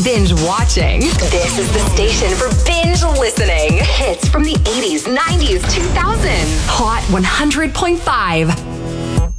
binge watching. This is the station for binge listening. Hits from the 80s, 90s, 2000s. Hot 100.5.